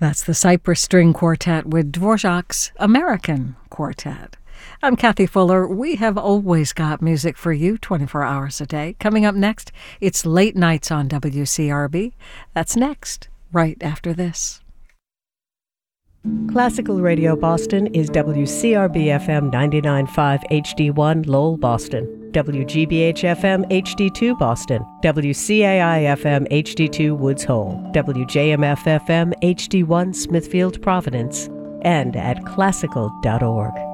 That's the Cypress String Quartet with Dvorak's American Quartet. I'm Kathy Fuller. We have always got music for you 24 hours a day. Coming up next, it's Late Nights on WCRB. That's next, right after this. Classical Radio Boston is WCRB-FM 99.5 HD1 Lowell, Boston, WGBH-FM HD2 Boston, WCAI-FM HD2 Woods Hole, WJMF-FM HD1 Smithfield, Providence, and at classical.org.